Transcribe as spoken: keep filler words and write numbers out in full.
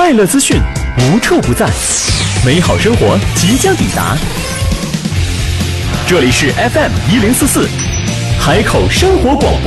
快乐资讯无处不在，美好生活即将抵达。这里是 F M 一零四四，海口生活广播。